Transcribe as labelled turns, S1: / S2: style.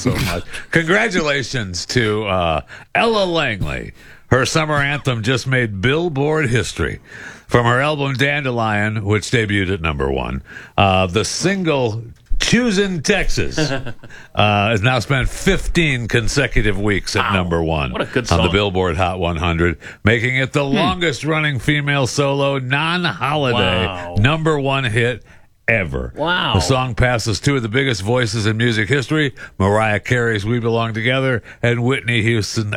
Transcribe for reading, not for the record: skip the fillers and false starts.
S1: so much. Congratulations to Ella Langley. Her summer anthem just made Billboard history. From her album Dandelion, which debuted at number 1, the single Choosin' Texas has now spent 15 consecutive weeks at number 1
S2: what a good song.
S1: on the Billboard Hot 100, making it the longest-running female solo non-holiday number 1 hit ever.
S2: Wow.
S1: The song passes two of the biggest voices in music history, Mariah Carey's We Belong Together and Whitney Houston